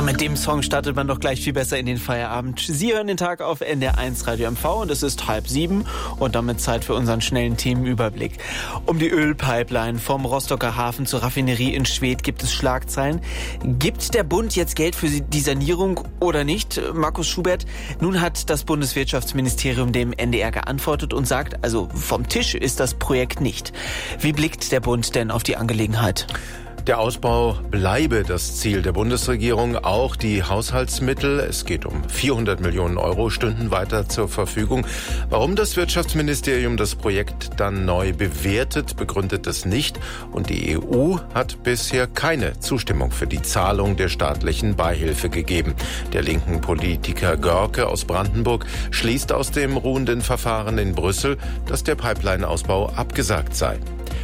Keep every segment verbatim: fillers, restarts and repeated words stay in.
Oh, mit dem Song startet man doch gleich viel besser in den Feierabend. Sie hören den Tag auf N D R eins Radio M V und es ist halb sieben und damit Zeit für unseren schnellen Themenüberblick. Um die Ölpipeline vom Rostocker Hafen zur Raffinerie in Schwedt gibt es Schlagzeilen. Gibt der Bund jetzt Geld für die Sanierung oder nicht? Markus Schubert, nun hat das Bundeswirtschaftsministerium dem N D R geantwortet und sagt, also vom Tisch ist das Projekt nicht. Wie blickt der Bund denn auf die Angelegenheit? Der Ausbau bleibe das Ziel der Bundesregierung. Auch die Haushaltsmittel, es geht um vierhundert Millionen Euro, stünden weiter zur Verfügung. Warum das Wirtschaftsministerium das Projekt dann neu bewertet, begründet es nicht. Und die E U hat bisher keine Zustimmung für die Zahlung der staatlichen Beihilfe gegeben. Der linken Politiker Görke aus Brandenburg schließt aus dem ruhenden Verfahren in Brüssel, dass der Pipeline-Ausbau abgesagt sei.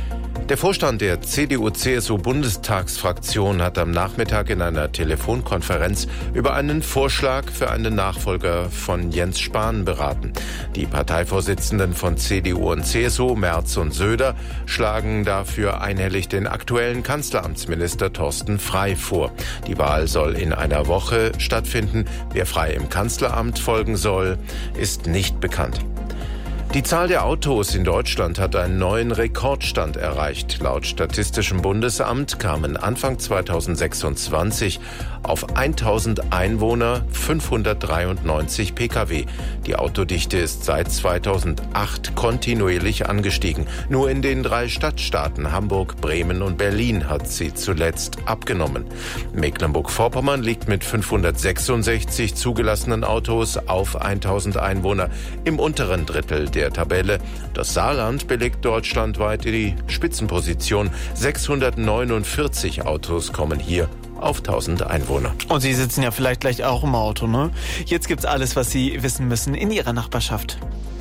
Der Vorstand der C D U C S U-Bundestagsfraktion hat am Nachmittag in einer Telefonkonferenz über einen Vorschlag für einen Nachfolger von Jens Spahn beraten. Die Parteivorsitzenden von C D U und C S U, Merz und Söder, schlagen dafür einhellig den aktuellen Kanzleramtsminister Thorsten Frey vor. Die Wahl soll in einer Woche stattfinden. Wer Frey im Kanzleramt folgen soll, ist nicht bekannt. Die Zahl der Autos in Deutschland hat einen neuen Rekordstand erreicht. Laut Statistischem Bundesamt kamen Anfang zweitausendsechsundzwanzig auf tausend Einwohner fünfhundertdreiundneunzig Pkw. Die Autodichte ist seit zweitausendacht kontinuierlich angestiegen. Nur in den drei Stadtstaaten Hamburg, Bremen und Berlin hat sie zuletzt abgenommen. Mecklenburg-Vorpommern liegt mit fünfhundertsechsundsechzig zugelassenen Autos auf tausend Einwohner im unteren Drittel der Tabelle. Das Saarland belegt deutschlandweit die Spitzenposition. sechshundertneunundvierzig Autos kommen hier auf tausend Einwohner. Und Sie sitzen ja vielleicht gleich auch im Auto, ne? Jetzt gibt's alles, was Sie wissen müssen in Ihrer Nachbarschaft.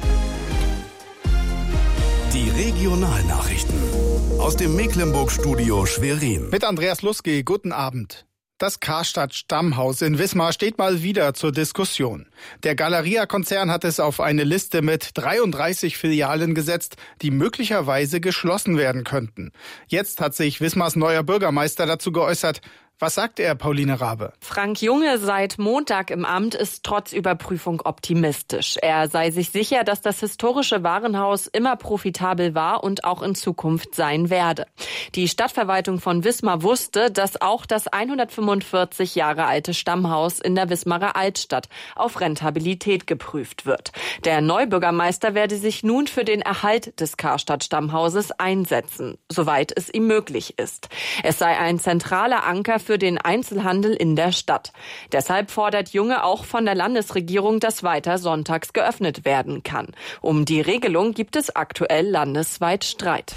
Die Regionalnachrichten aus dem Mecklenburg-Studio Schwerin. Mit Andreas Luski, guten Abend. Das Karstadt Stammhaus in Wismar steht mal wieder zur Diskussion. Der Galeria-Konzern hat es auf eine Liste mit dreiunddreißig Filialen gesetzt, die möglicherweise geschlossen werden könnten. Jetzt hat sich Wismars neuer Bürgermeister dazu geäußert. Was sagt er, Pauline Rabe? Frank Junge, seit Montag im Amt, ist trotz Überprüfung optimistisch. Er sei sich sicher, dass das historische Warenhaus immer profitabel war und auch in Zukunft sein werde. Die Stadtverwaltung von Wismar wusste, dass auch das hundertfünfundvierzig Jahre alte Stammhaus in der Wismarer Altstadt auf Rentabilität geprüft wird. Der Neubürgermeister werde sich nun für den Erhalt des Karstadt-Stammhauses einsetzen, soweit es ihm möglich ist. Es sei ein zentraler Anker für den Einzelhandel in der Stadt. Deshalb fordert Junge auch von der Landesregierung, dass weiter sonntags geöffnet werden kann. Um die Regelung gibt es aktuell landesweit Streit.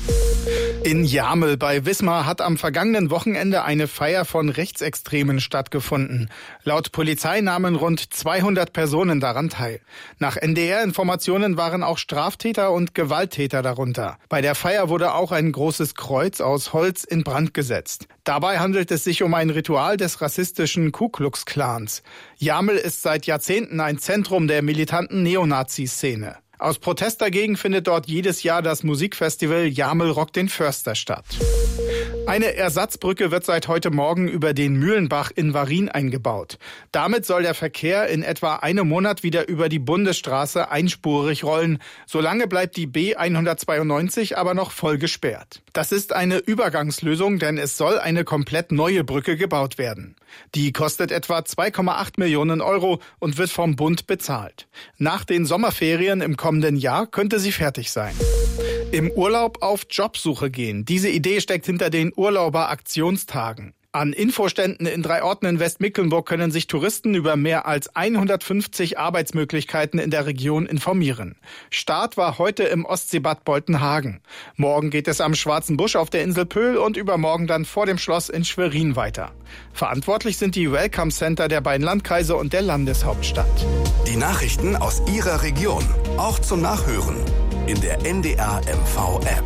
In Jamel bei Wismar hat am vergangenen Wochenende eine Feier von Rechtsextremen stattgefunden. Laut Polizei nahmen rund zweihundert Personen daran teil. Nach N D R-Informationen waren auch Straftäter und Gewalttäter darunter. Bei der Feier wurde auch ein großes Kreuz aus Holz in Brand gesetzt. Dabei handelt es sich um ein Ritual des rassistischen Ku Klux Klans. Jamel ist seit Jahrzehnten ein Zentrum der militanten Neonazi-Szene. Aus Protest dagegen findet dort jedes Jahr das Musikfestival Jamel rockt den Förster statt. Eine Ersatzbrücke wird seit heute Morgen über den Mühlenbach in Warin eingebaut. Damit soll der Verkehr in etwa einem Monat wieder über die Bundesstraße einspurig rollen. Solange bleibt die B hundertzweiundneunzig aber noch voll gesperrt. Das ist eine Übergangslösung, denn es soll eine komplett neue Brücke gebaut werden. Die kostet etwa zwei Komma acht Millionen Euro und wird vom Bund bezahlt. Nach den Sommerferien im kommenden Jahr könnte sie fertig sein. Im Urlaub auf Jobsuche gehen. Diese Idee steckt hinter den Urlauber-Aktionstagen. An Infoständen in drei Orten in Westmecklenburg können sich Touristen über mehr als hundertfünfzig Arbeitsmöglichkeiten in der Region informieren. Start war heute im Ostseebad Boltenhagen. Morgen geht es am Schwarzen Busch auf der Insel Pöhl und übermorgen dann vor dem Schloss in Schwerin weiter. Verantwortlich sind die Welcome Center der beiden Landkreise und der Landeshauptstadt. Die Nachrichten aus Ihrer Region, auch zum Nachhören in der N D R M V-App.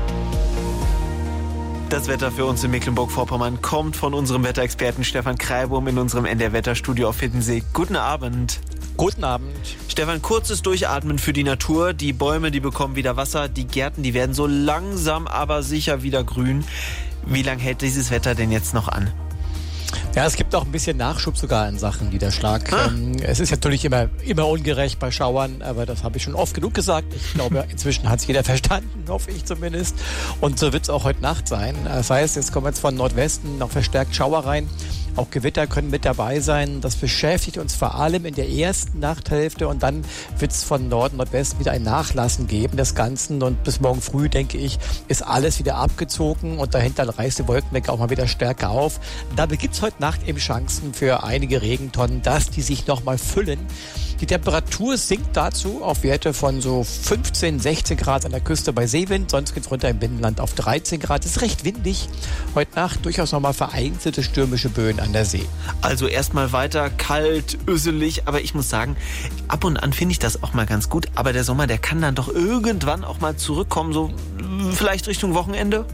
Das Wetter für uns in Mecklenburg-Vorpommern kommt von unserem Wetterexperten Stefan Kreibohm in unserem N D R-Wetterstudio auf Hiddensee. Guten Abend. Guten Abend. Stefan, kurzes Durchatmen für die Natur. Die Bäume, die bekommen wieder Wasser. Die Gärten, die werden so langsam, aber sicher wieder grün. Wie lange hält dieses Wetter denn jetzt noch an? Ja, es gibt auch ein bisschen Nachschub sogar in Sachen Niederschlag. Ah. Ähm, es ist natürlich immer, immer ungerecht bei Schauern, aber das habe ich schon oft genug gesagt. Ich glaube, inzwischen hat es jeder verstanden, hoffe ich zumindest. Und so wird es auch heute Nacht sein. Das heißt, jetzt kommen jetzt von Nordwesten noch verstärkt Schauer rein. Auch Gewitter können mit dabei sein. Das beschäftigt uns vor allem in der ersten Nachthälfte und dann wird es von Norden, Nordwesten wieder ein Nachlassen geben des Ganzen und bis morgen früh, denke ich, ist alles wieder abgezogen und dahinter reißt die Wolkendecke auch mal wieder stärker auf. Dabei gibt es heute Nacht eben Chancen für einige Regentonnen, dass die sich nochmal füllen. Die Temperatur sinkt dazu auf Werte von so fünfzehn, sechzehn Grad an der Küste bei Seewind. Sonst geht es runter im Binnenland auf dreizehn Grad. Es ist recht windig. Heute Nacht durchaus nochmal vereinzelte stürmische Böen an der See. Also erstmal weiter kalt, öselig. Aber ich muss sagen, ab und an finde ich das auch mal ganz gut. Aber der Sommer, der kann dann doch irgendwann auch mal zurückkommen. So vielleicht Richtung Wochenende.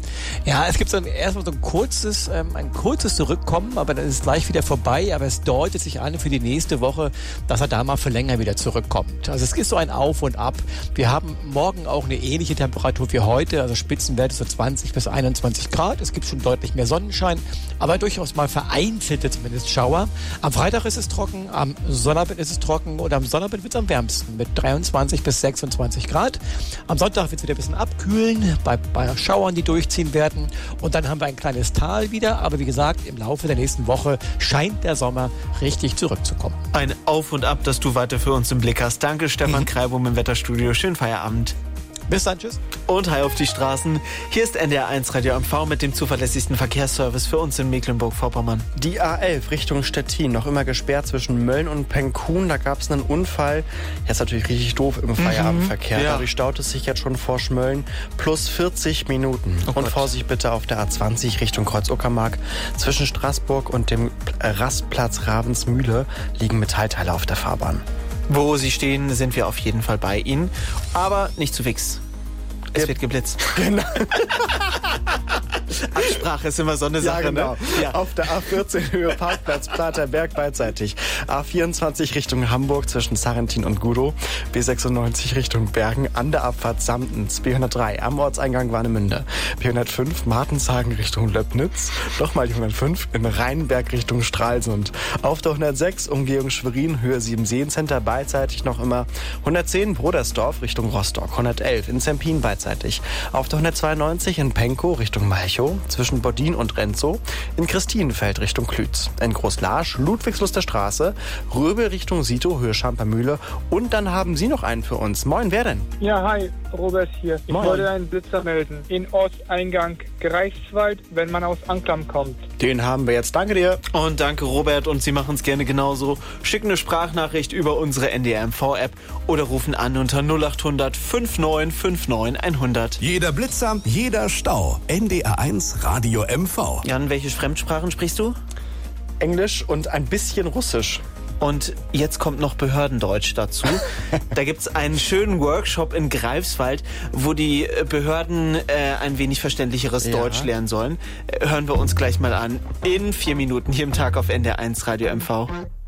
Ja, es gibt so ein, erstmal so ein kurzes, ähm, ein kurzes Zurückkommen, aber dann ist es gleich wieder vorbei. Aber es deutet sich an für die nächste Woche, dass er da mal für länger wieder zurückkommt. Also es ist so ein Auf und Ab. Wir haben morgen auch eine ähnliche Temperatur wie heute, also Spitzenwerte so zwanzig bis einundzwanzig Grad. Es gibt schon deutlich mehr Sonnenschein, aber durchaus mal vereinzelte zumindest Schauer. Am Freitag ist es trocken, am Sonnabend ist es trocken und am Sonnabend wird es am wärmsten mit dreiundzwanzig bis sechsundzwanzig Grad. Am Sonntag wird es wieder ein bisschen abkühlen, bei, bei Schauern, die durchziehen werden. Und dann haben wir ein kleines Tal wieder. Aber wie gesagt, im Laufe der nächsten Woche scheint der Sommer richtig zurückzukommen. Ein Auf und Ab, das du weiter für uns im Blick hast. Danke, Stefan mhm. Kreibum im Wetterstudio. Schönen Feierabend. Bis dann, tschüss. Und hi auf die Straßen. Hier ist N D R eins Radio M V mit dem zuverlässigsten Verkehrsservice für uns in Mecklenburg-Vorpommern. Die A elf Richtung Stettin, noch immer gesperrt zwischen Mölln und Penkhuhn. Da gab es einen Unfall. Jetzt natürlich richtig doof im Feierabendverkehr. Mhm, ja. Dadurch staut es sich jetzt schon vor Schmölln. Plus vierzig Minuten. Oh und Vorsicht bitte auf der A zwanzig Richtung Kreuz-Uckermark. Zwischen Straßburg und dem Rastplatz Ravensmühle liegen Metallteile auf der Fahrbahn. Wo Sie stehen, sind wir auf jeden Fall bei Ihnen. Aber nicht zu fix. Es wird geblitzt. Genau. Absprache ist immer so eine Sache. Ja, genau. Ne? Ja. Auf der A vierzehn Höhe Parkplatz Platerberg beidseitig. A vierundzwanzig Richtung Hamburg zwischen Sarrentin und Gudow. B sechsundneunzig Richtung Bergen an der Abfahrt Samtens. B hundertdrei am Ortseingang Warnemünde. B hundertfünf Martenshagen Richtung Löbnitz. Nochmal die hundertfünf in Rheinberg Richtung Stralsund. Auf der hundertsechs Umgehung Schwerin Höhe sieben Seencenter beidseitig noch immer. hundertzehn Brodersdorf Richtung Rostock. hundertelf in Zempin beidseitig. Auf der hundertzweiundneunzig in Penkow Richtung Malchow, zwischen Bodin und Renzow, in Christinenfeld Richtung Klütz, in Großlarsch, Ludwigsluster Straße, Röbel Richtung Sito, Höhe Schampermühle und dann haben Sie noch einen für uns. Moin, wer denn? Ja, hi, Robert hier. Ich Moin. wollte einen Blitzer melden. In Osteingang Greifswald, wenn man aus Anklam kommt. Den haben wir jetzt. Danke dir. Und danke, Robert. Und Sie machen es gerne genauso. Schicken eine Sprachnachricht über unsere N D R M V-App oder rufen an unter null acht hundert neunundfünfzig neunundfünfzig hundert. Jeder Blitzer, jeder Stau. N D R eins Radio M V. Jan, welche Fremdsprachen sprichst du? Englisch und ein bisschen Russisch. Und jetzt kommt noch Behördendeutsch dazu. Da gibt's einen schönen Workshop in Greifswald, wo die Behörden äh, ein wenig verständlicheres ja. Deutsch lernen sollen. Hören wir uns gleich mal an. In vier Minuten hier im Tag auf N D R eins Radio M V.